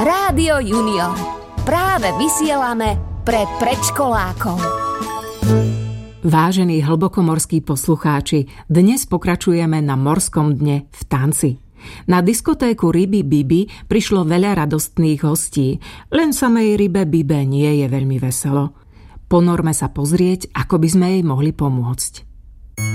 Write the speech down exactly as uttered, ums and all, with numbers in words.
Rádio Junior. Práve vysielame pre predškolákov. Vážení hlbokomorskí poslucháči, dnes pokračujeme na morskom dne v tanci. Na diskotéku Ryby Bibi prišlo veľa radostných hostí, len samej rybe Bibe nie je veľmi veselo. Ponorme sa pozrieť, ako by sme jej mohli pomôcť.